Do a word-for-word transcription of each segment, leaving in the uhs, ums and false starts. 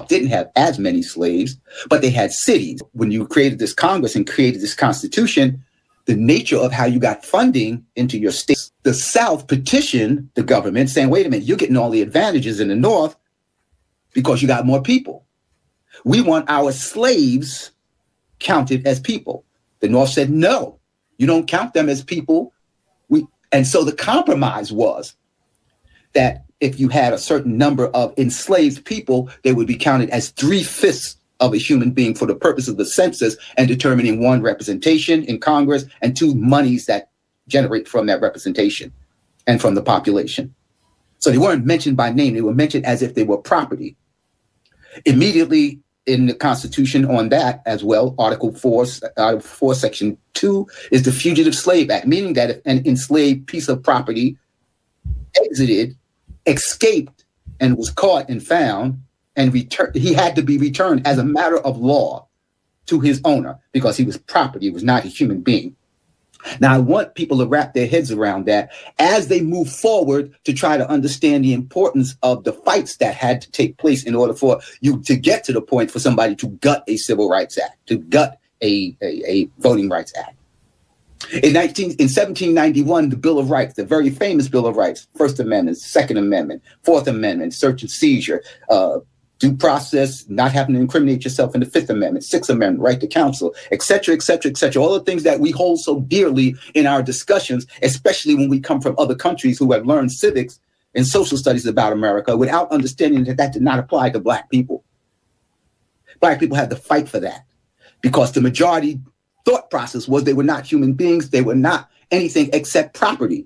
South didn't have as many slaves, but they had cities. When you created this Congress and created this Constitution, the nature of how you got funding into your states, the South petitioned the government saying, wait a minute, you're getting all the advantages in the North because you got more people. We want our slaves counted as people. The North said, no, you don't count them as people. We, and so the compromise was that if you had a certain number of enslaved people, they would be counted as three-fifths of a human being for the purpose of the census and determining, one, representation in Congress, and two, monies that generate from that representation and from the population. So they weren't mentioned by name. They were mentioned as if they were property. Immediately in the Constitution on that as well, Article four, Article four, Section two is the Fugitive Slave Act, meaning that if an enslaved piece of property exited, escaped, and was caught and found, and returned, he had to be returned as a matter of law to his owner because he was property, he was not a human being. Now, I want people to wrap their heads around that as they move forward to try to understand the importance of the fights that had to take place in order for you to get to the point for somebody to gut a Civil Rights Act, to gut a, a, a Voting Rights Act. In, nineteen, in seventeen ninety-one, the Bill of Rights, the very famous Bill of Rights, First Amendment, Second Amendment, Fourth Amendment, search and seizure, uh, due process, not having to incriminate yourself in the Fifth Amendment, Sixth Amendment, right to counsel, et cetera, et cetera, et cetera. All the things that we hold so dearly in our discussions, especially when we come from other countries who have learned civics and social studies about America without understanding that that did not apply to Black people. Black people had to fight for that because the majority thought process was they were not human beings. They were not anything except property.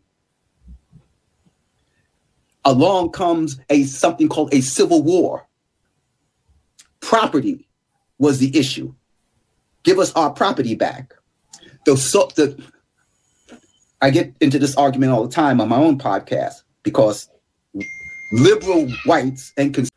Along comes a something called a civil war. Property was the issue. Give us our property back. The, so, the, I get into this argument all the time on my own podcast because liberal whites and cons-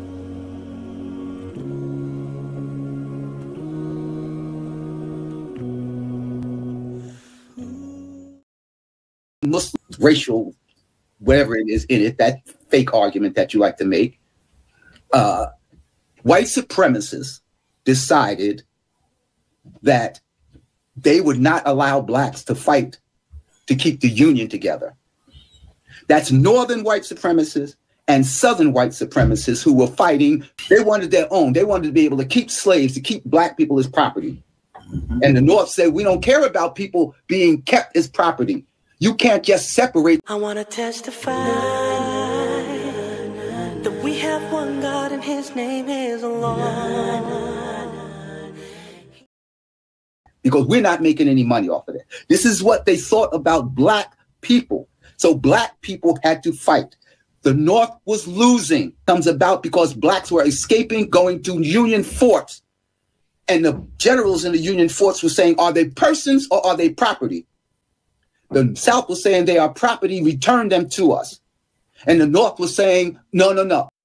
Muslim, racial, whatever it is in it, that fake argument that you like to make, uh, white supremacists decided that they would not allow Blacks to fight to keep the Union together. That's Northern white supremacists and Southern white supremacists who were fighting. They wanted their own. They wanted to be able to keep slaves, to keep Black people as property. Mm-hmm. And the North said, we don't care about people being kept as property. You can't just separate. I want to testify that we have one God and his name is Allah. Because we're not making any money off of it. This is what they thought about Black people. So Black people had to fight. The North was losing. Comes about because Blacks were escaping, going to Union forts. And the generals in the Union forts were saying, are they persons or are they property? The South was saying they are property, return them to us. And the North was saying, no, no, no.